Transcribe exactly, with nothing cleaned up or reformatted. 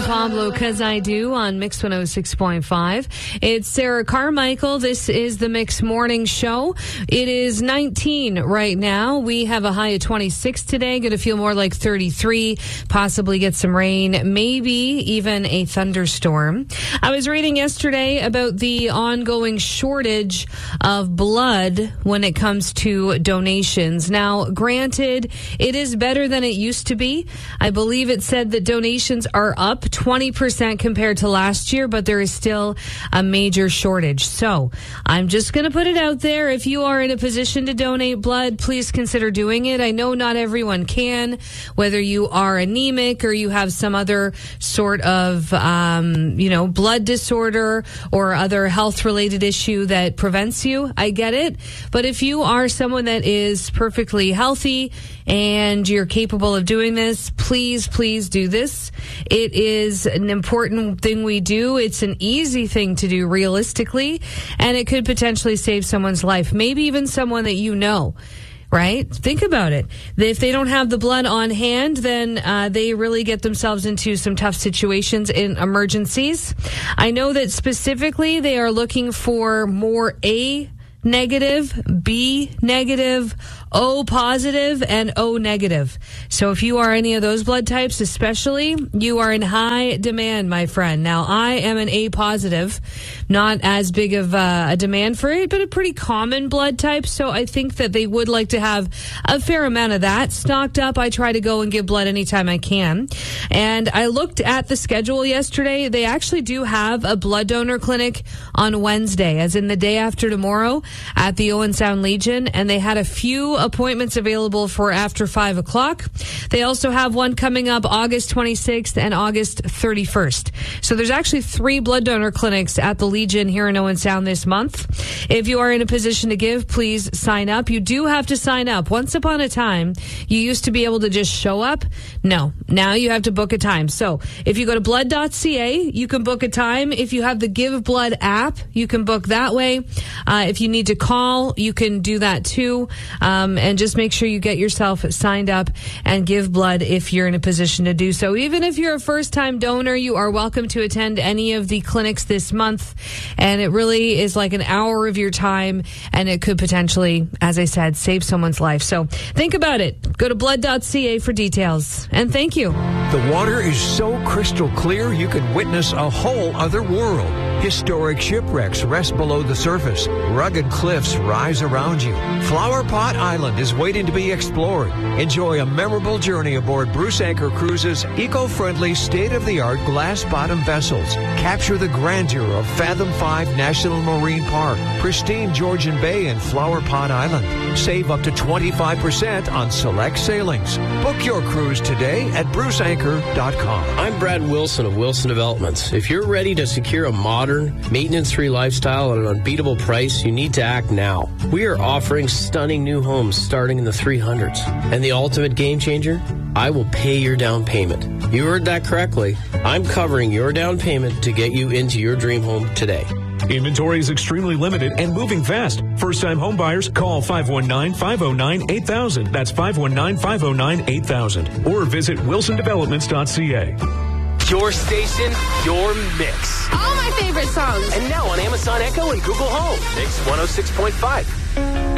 Pablo, 'Cause I Do on Mix one oh six point five. It's Sarah Carmichael. This is the Mix Morning Show. It is nineteen right now. We have a high of twenty-six today. Going to feel more like thirty-three. Possibly get some rain. Maybe even a thunderstorm. I was reading yesterday about the ongoing shortage of blood when it comes to donations. Now, granted, it is better than it used to be. I believe it said that donations are up twenty percent compared to last year, but there is still a major shortage. So I'm just going to put it out there. If you are in a position to donate blood, please consider doing it. I know not everyone can, whether you are anemic or you have some other sort of, um, you know, blood disorder or other health related issue that prevents you. I get it. But if you are someone that is perfectly healthy and you're capable of doing this, please, please do this. It is an important thing we do. It's an easy thing to do realistically, and it could potentially save someone's life, maybe even someone that you know. Right? Think about it. If they don't have the blood on hand, then uh, they really get themselves into some tough situations in emergencies. I know that specifically they are looking for more A negative, B negative, O positive, and O negative. So if you are any of those blood types especially, you are in high demand, my friend. Now, I am an A positive, not as big of uh, a demand for it, but a pretty common blood type. So I think that they would like to have a fair amount of that stocked up. I try to go and give blood anytime I can. And I looked at the schedule yesterday. They actually do have a blood donor clinic on Wednesday, as in the day after tomorrow, at the Owen Sound Legion. And they had a few appointments available for after five o'clock. They also have one coming up August twenty-sixth and August thirty-first. So there's actually three blood donor clinics at the Legion here in Owen Sound this month. If you are in a position to give, please sign up. You do have to sign up. Once upon a time, you used to be able to just show up. No, now you have to book a time. So if you go to blood dot c a, you can book a time. If you have the Give Blood app, you can book that way. Uh, if you need to call, you can do that too. Um, and just make sure you get yourself signed up and give blood if you're in a position to do so. Even if you're a first-time donor, you are welcome to attend any of the clinics this month. And it really is like an hour of your time, and it could potentially, as I said, save someone's life. So think about it. Go to blood dot c a for details. And thank you. The water is so crystal clear you can witness a whole other world. Historic shipwrecks rest below the surface. Rugged cliffs rise around you. Flower Pot Island is waiting to be explored. Enjoy a memorable journey aboard Bruce Anchor Cruises' eco-friendly, state-of-the-art glass-bottom vessels. Capture the grandeur of Fathom five National Marine Park, pristine Georgian Bay, and Flower Pot Island. Save up to twenty-five percent on select sailings. Book your cruise today at bruce anchor dot com. I'm Brad Wilson of Wilson Developments. If you're ready to secure a modern, maintenance-free lifestyle at an unbeatable price, you need to act now. We are offering stunning new homes starting in the three hundreds. And the ultimate game changer? I will pay your down payment. You heard that correctly. I'm covering your down payment to get you into your dream home today. Inventory is extremely limited and moving fast. First-time home buyers, call five one nine, five oh nine, eight thousand. That's five one nine, five oh nine, eight thousand. Or visit wilson developments dot c a. Your station, your mix. All my favorite songs. And now on Amazon Echo and Google Home. Mix one oh six point five.